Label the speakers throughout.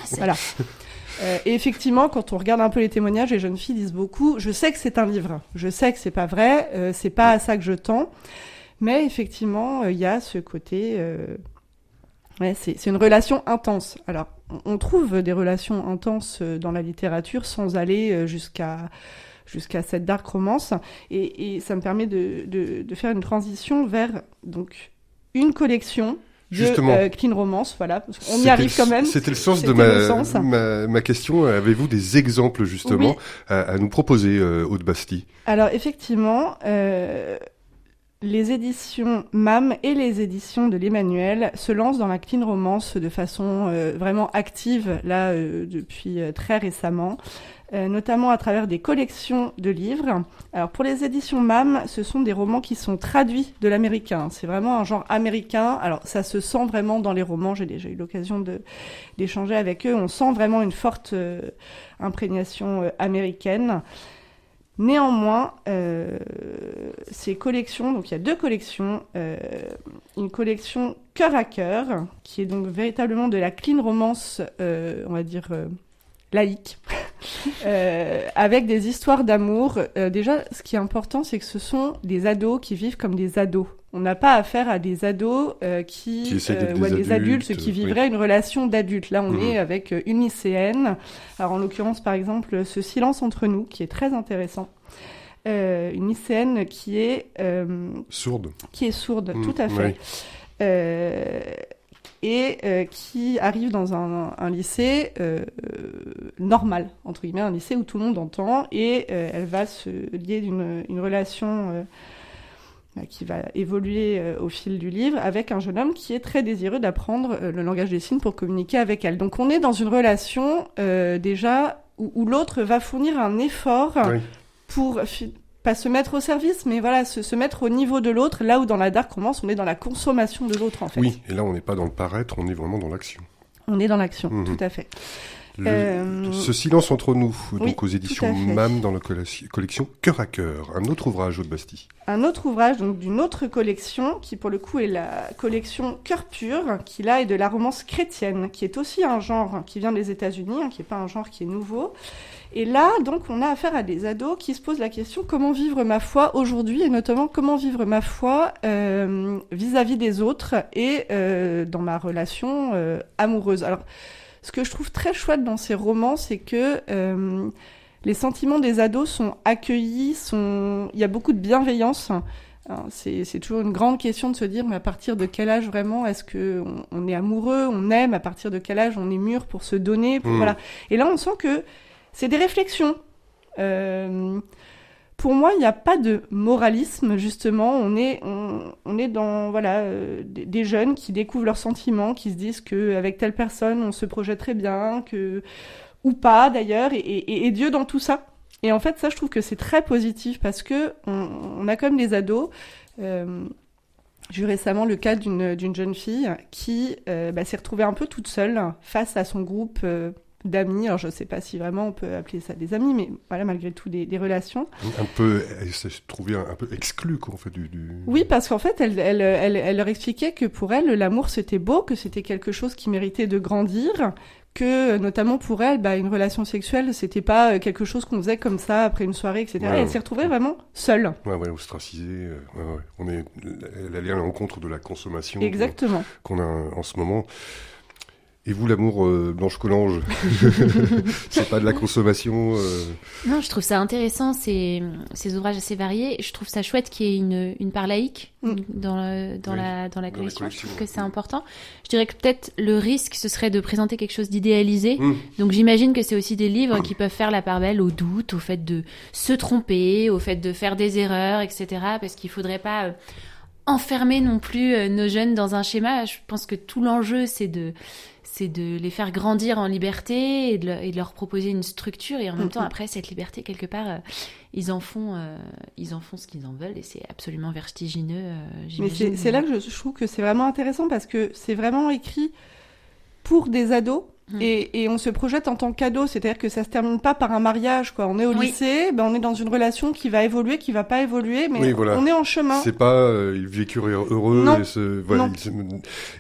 Speaker 1: Voilà. Et effectivement, quand on regarde un peu les témoignages, les jeunes filles disent beaucoup « Je sais que c'est un livre, je sais que c'est pas vrai, c'est pas à ça que je tends. » Mais effectivement, il y a ce côté... c'est une relation intense. Alors, on trouve des relations intenses dans la littérature sans aller jusqu'à cette dark romance. Et ça me permet de faire une transition vers donc, une collection de clean romance, voilà. On y arrive quand même.
Speaker 2: C'était le sens de ma question. Avez-vous des exemples, justement, à nous proposer, Aude Bastille ?
Speaker 1: Alors, effectivement, les éditions MAM et les éditions de l'Emmanuel se lancent dans la clean romance de façon vraiment active, là, depuis très récemment. Notamment à travers des collections de livres. Alors pour les éditions MAM, ce sont des romans qui sont traduits de l'américain. C'est vraiment un genre américain. Alors ça se sent vraiment dans les romans. J'ai déjà eu l'occasion d'échanger avec eux. On sent vraiment une forte imprégnation américaine. Néanmoins, ces collections, donc il y a 2 collections, une collection cœur à cœur, qui est donc véritablement de la clean romance, on va dire laïque, avec des histoires d'amour. Déjà, ce qui est important, c'est que ce sont des ados qui vivent comme des ados. On n'a pas affaire à des ados ou à des adultes qui vivraient une relation d'adulte. Là, on est avec une lycéenne. Alors, en l'occurrence, par exemple, Ce silence entre nous, qui est très intéressant. Une lycéenne qui est...
Speaker 2: sourde.
Speaker 1: Qui est sourde, tout à fait. Et qui arrive dans un lycée normal, entre guillemets, un lycée où tout le monde entend, et elle va se lier d'une relation qui va évoluer au fil du livre avec un jeune homme qui est très désireux d'apprendre le langage des signes pour communiquer avec elle. Donc on est dans une relation déjà où l'autre va fournir un effort pour... pas se mettre au service, mais voilà, se mettre au niveau de l'autre, là où dans la dark romance, on est dans la consommation de l'autre, en fait.
Speaker 2: Oui, et là, on n'est pas dans le paraître, on est vraiment dans l'action.
Speaker 1: On est dans l'action, tout à fait.
Speaker 2: Ce silence entre nous, donc aux éditions MAM, dans la collection Cœur à cœur. Un autre ouvrage, Aude Bastille.
Speaker 1: Un autre ouvrage, donc d'une autre collection, qui pour le coup est la collection Cœur pur, qui là est de la romance chrétienne, qui est aussi un genre qui vient des États-Unis, qui n'est pas un genre qui est nouveau. Et là, donc, on a affaire à des ados qui se posent la question comment vivre ma foi aujourd'hui, et notamment comment vivre ma foi vis-à-vis des autres et dans ma relation amoureuse. Alors, ce que je trouve très chouette dans ces romans, c'est que les sentiments des ados sont accueillis, il y a beaucoup de bienveillance. Alors, c'est toujours une grande question de se dire, mais à partir de quel âge vraiment est-ce qu'on est amoureux, on aime, à partir de quel âge on est mûr pour se donner, voilà. Et là, on sent que c'est des réflexions. Pour moi, il n'y a pas de moralisme, justement. On est dans des jeunes qui découvrent leurs sentiments, qui se disent qu'avec telle personne, on se projette très bien, ou pas d'ailleurs, et Dieu dans tout ça. Et en fait, ça, je trouve que c'est très positif parce que on a comme des ados. J'ai eu récemment le cas d'une jeune fille qui s'est retrouvée un peu toute seule face à son groupe d'amis. Alors je ne sais pas si vraiment on peut appeler ça des amis, mais voilà, malgré tout des relations.
Speaker 2: Un peu, elle s'est trouvée un peu exclue, quoi, en fait, du...
Speaker 1: Oui, parce qu'en fait, elle leur expliquait que pour elle, l'amour c'était beau, que c'était quelque chose qui méritait de grandir, que notamment pour elle, une relation sexuelle, c'était pas quelque chose qu'on faisait comme ça après une soirée, etc. Et elle s'est retrouvée vraiment seule.
Speaker 2: Ouais, ostracisée. Elle allait à l'encontre de la consommation.
Speaker 1: Exactement.
Speaker 2: Qu'on a en ce moment. Et vous, l'amour, Blanche Collange, c'est pas de la consommation
Speaker 3: Non, je trouve ça intéressant, ces ouvrages assez variés. Je trouve ça chouette qu'il y ait une part laïque dans la collection. Je trouve que c'est important. Je dirais que peut-être le risque, ce serait de présenter quelque chose d'idéalisé. Donc j'imagine que c'est aussi des livres qui peuvent faire la part belle au doute, au fait de se tromper, au fait de faire des erreurs, etc. Parce qu'il faudrait pas enfermer non plus nos jeunes dans un schéma. Je pense que tout l'enjeu, c'est de les faire grandir en liberté et de leur proposer une structure, et en même temps, après, cette liberté, quelque part, ils en font ce qu'ils en veulent, et c'est absolument vertigineux, j'imagine.
Speaker 1: Mais c'est là que je trouve que c'est vraiment intéressant, parce que c'est vraiment écrit pour des ados, et on se projette en tant qu'ado, c'est-à-dire que ça se termine pas par un mariage, quoi. On est au lycée, on est dans une relation qui va évoluer, qui va pas évoluer, mais on est en chemin.
Speaker 2: C'est pas ils vécurent heureux.
Speaker 1: Non.
Speaker 2: Et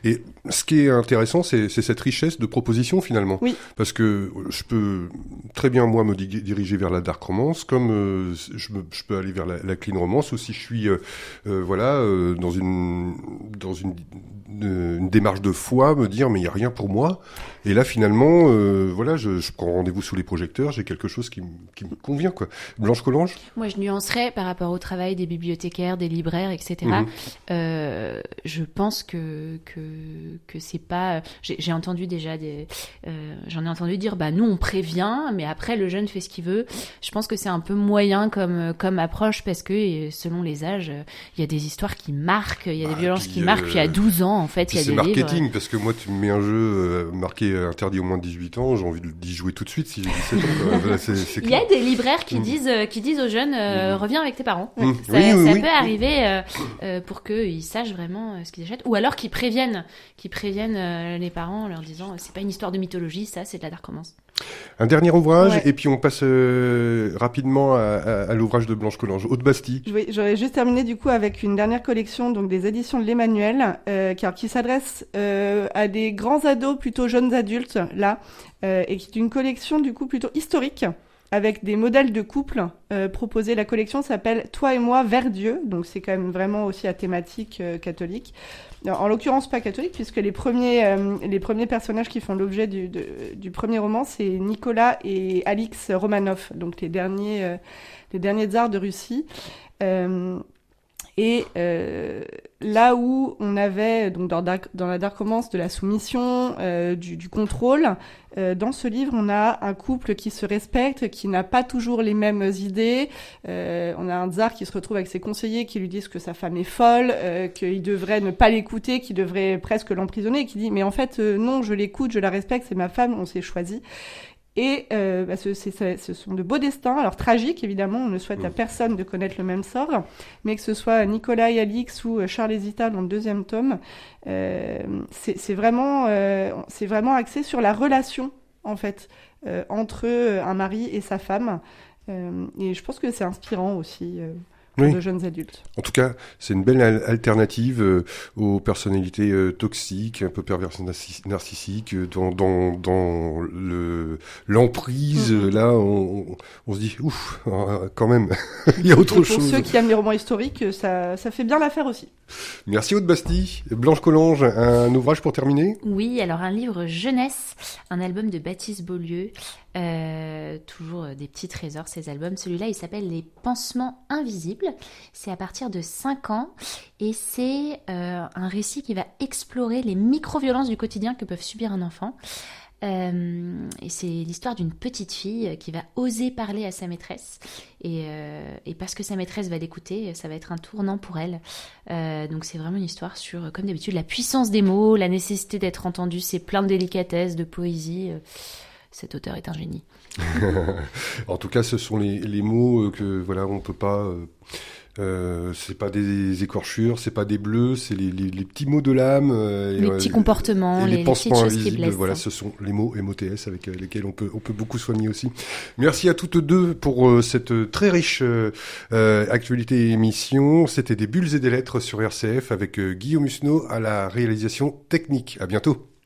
Speaker 2: ce qui est intéressant, c'est cette richesse de propositions finalement.
Speaker 1: Oui.
Speaker 2: Parce que je peux très bien moi me diriger vers la dark romance, comme je peux aller vers la clean romance, ou si je suis dans une démarche de foi, me dire mais il y a rien pour moi. Et là finalement, je prends rendez-vous sous les projecteurs, j'ai quelque chose qui me convient quoi. Blanche Collange.
Speaker 3: Moi, je nuancerais par rapport au travail des bibliothécaires, des libraires, etc. Je pense que c'est pas. J'ai entendu déjà j'en ai entendu dire nous on prévient, mais après le jeune fait ce qu'il veut. Je pense que c'est un peu moyen comme approche parce que selon les âges, il y a des histoires qui marquent, il y a des violences qui marquent. Puis il y a 12 ans en fait, il y a des livres.
Speaker 2: C'est marketing parce que moi tu me mets un jeu marqué interdit au moins de 18 ans, j'ai envie d'y jouer tout de suite si j'ai 17 ans. Voilà, il
Speaker 3: y a des libraires qui disent aux jeunes reviens avec tes parents. Ça peut arriver pour qu'ils sachent vraiment ce qu'ils achètent, ou alors qu'ils préviennent les parents en leur disant c'est pas une histoire de mythologie, ça c'est de la dark romance.
Speaker 2: Un dernier ouvrage et puis on passe rapidement à l'ouvrage de Blanche Collange, Haute-Bastille.
Speaker 1: J'aurais juste terminé du coup avec une dernière collection donc des éditions de l'Emmanuel qui s'adresse à des grands ados plutôt jeunes adultes là et qui est une collection du coup plutôt historique avec des modèles de couple proposés. La collection s'appelle Toi et moi vers Dieu, donc c'est quand même vraiment aussi à thématique catholique. En l'occurrence pas catholique, puisque les premiers personnages qui font l'objet du premier roman, c'est Nicolas et Alix Romanov, donc les derniers tsars de Russie. Et là où on avait donc dans la dark romance de la soumission, du contrôle, dans ce livre on a un couple qui se respecte, qui n'a pas toujours les mêmes idées. On a un tsar qui se retrouve avec ses conseillers qui lui disent que sa femme est folle, qu'il devrait ne pas l'écouter, qu'il devrait presque l'emprisonner, et qui dit mais en fait non, je l'écoute, je la respecte, c'est ma femme, on s'est choisi. Et ce sont de beaux destins, alors tragiques évidemment, on ne souhaite à personne de connaître le même sort, mais que ce soit Nicolas et Alix ou Charles et Zita dans le deuxième tome, c'est vraiment axé sur la relation en fait entre un mari et sa femme, et je pense que c'est inspirant aussi. De jeunes adultes.
Speaker 2: En tout cas, c'est une belle alternative aux personnalités toxiques, un peu perverses narcissiques, dans l'emprise. Là, on se dit, ouf, quand même, il y a autre chose.
Speaker 1: Pour ceux qui aiment les romans historiques, ça fait bien l'affaire aussi.
Speaker 2: Merci Haute-Bastille. Blanche Collange, un ouvrage pour terminer ?
Speaker 3: Oui, alors un livre jeunesse, un album de Baptiste Beaulieu. Toujours des petits trésors ces albums. Celui-là il s'appelle Les Pansements Invisibles, c'est à partir de 5 ans et c'est un récit qui va explorer les micro-violences du quotidien que peuvent subir un enfant, et c'est l'histoire d'une petite fille qui va oser parler à sa maîtresse et parce que sa maîtresse va l'écouter, ça va être un tournant pour elle. Donc c'est vraiment une histoire sur, comme d'habitude, la puissance des mots, la nécessité d'être entendu, c'est plein de délicatesse, de poésie. Cet auteur est un génie.
Speaker 2: En tout cas, ce sont les mots que on peut pas. C'est pas des écorchures, c'est pas des bleus, c'est les petits mots de l'âme.
Speaker 3: Les petits comportements, les petites choses qui blessent.
Speaker 2: Voilà, ce sont les mots MOTS avec lesquels on peut beaucoup soigner aussi. Merci à toutes deux pour cette très riche actualité et émission. C'était des bulles et des lettres sur RCF avec Guillaume Husneau à la réalisation technique. À bientôt.